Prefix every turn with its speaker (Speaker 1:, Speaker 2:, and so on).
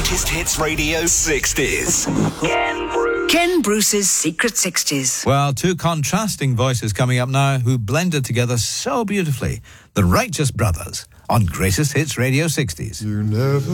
Speaker 1: Greatest Hits Radio 60s.
Speaker 2: Ken Bruce's Secret 60s.
Speaker 3: Well, two contrasting voices coming up now who blended together so beautifully. The Righteous Brothers on Greatest Hits Radio 60s.
Speaker 4: You never